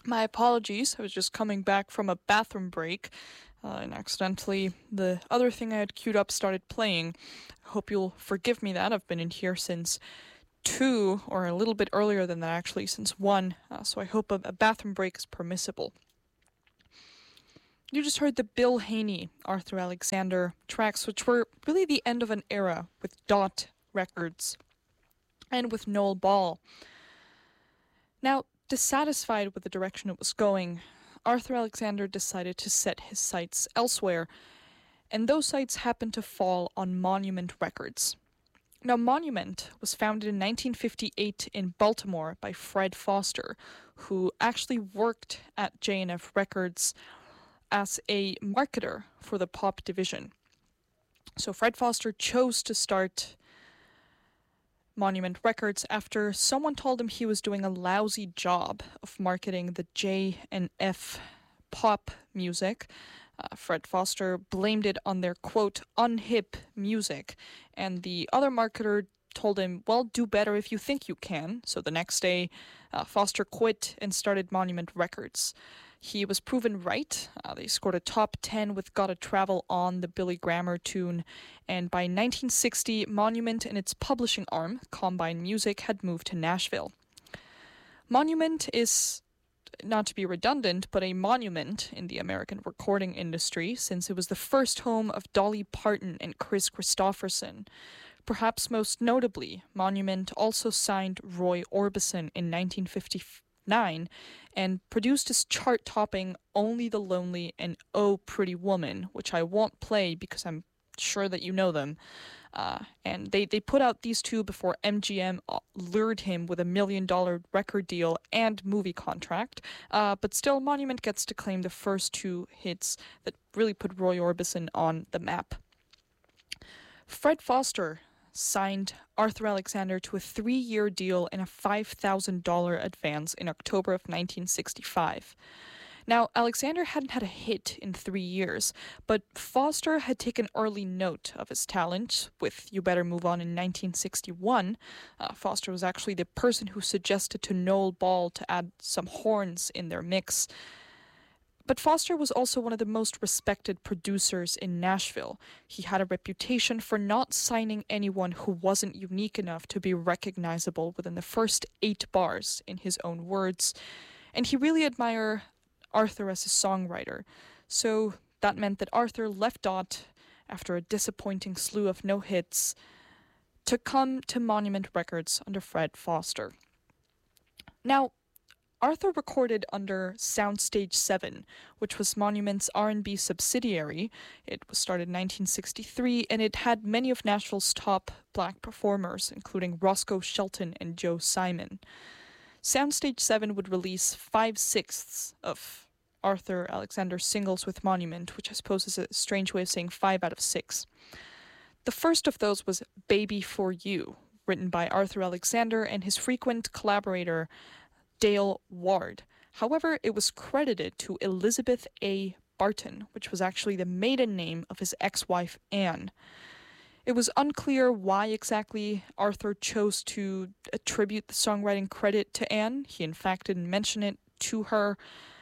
My apologies, I was just coming back from a bathroom break, and accidentally the other thing I had queued up started playing. I hope you'll forgive me that. I've been in here since 2, or a little bit earlier than that actually, since 1, so I hope a bathroom break is permissible. You just heard the Bill Haney, Arthur Alexander tracks, which were really the end of an era with Dot Records and with Noel Ball. Now, dissatisfied with the direction it was going, Arthur Alexander decided to set his sights elsewhere, and those sights happened to fall on Monument Records. Now, Monument was founded in 1958 in Baltimore by Fred Foster, who actually worked at J&F Records as a marketer for the pop division. So Fred Foster chose to start Monument Records after someone told him he was doing a lousy job of marketing the J&F pop music. Fred Foster blamed it on their, quote, unhip music, and the other marketer told him, well, do better if you think you can. So the next day, Foster quit and started Monument Records. He was proven right. They scored a top 10 with Gotta Travel On, the Billy Grammer tune, and by 1960, Monument and its publishing arm, Combine Music, had moved to Nashville. Monument is, not to be redundant, but a monument in the American recording industry, since it was the first home of Dolly Parton and Chris Christopherson. Perhaps most notably, Monument also signed Roy Orbison in 1959 and produced his chart-topping Only the Lonely and Oh Pretty Woman, which I won't play because I'm sure that you know them. And they put out these two before MGM lured him with $1 million record deal and movie contract. But still, Monument gets to claim the first two hits that really put Roy Orbison on the map. Fred Foster signed Arthur Alexander to a 3-year deal and a $5,000 advance in October of 1965. Now, Alexander hadn't had a hit in 3 years, but Foster had taken early note of his talent with You Better Move On in 1961. Foster was actually the person who suggested to Noel Ball to add some horns in their mix. But Foster was also one of the most respected producers in Nashville. He had a reputation for not signing anyone who wasn't unique enough to be recognizable within the first 8 bars, in his own words. And he really admired Arthur as a songwriter. So that meant that Arthur left Dot after a disappointing slew of no hits to come to Monument Records under Fred Foster. Now, Arthur recorded under Soundstage 7, which was Monument's R&B subsidiary. It was started in 1963, and it had many of Nashville's top black performers, including Roscoe Shelton and Joe Simon. Soundstage 7 would release 5/6 of Arthur Alexander's singles with Monument, which I suppose is a strange way of saying 5 out of 6. The first of those was Baby for You, written by Arthur Alexander and his frequent collaborator, Dale Ward. However, it was credited to Elizabeth A. Barton, which was actually the maiden name of his ex-wife, Anne. It was unclear why exactly Arthur chose to attribute the songwriting credit to Anne. He, in fact, didn't mention it to her.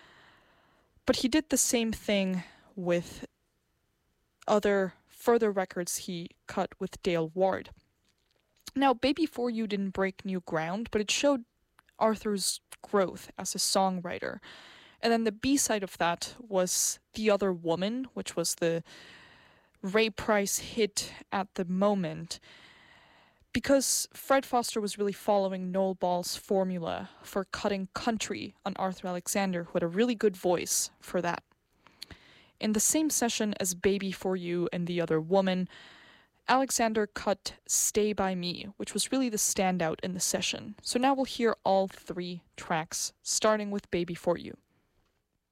But he did the same thing with other further records he cut with Dale Ward. Now, Baby For You didn't break new ground, but it showed Arthur's growth as a songwriter. And then the B-side of that was The Other Woman, which was the Ray Price hit at the moment, because Fred Foster was really following Noel Ball's formula for cutting country on Arthur Alexander, who had a really good voice for that. In the same session as Baby For You and The Other Woman, Alexander cut Stay By Me, which was really the standout in the session. So now we'll hear all 3 tracks, starting with Baby For You.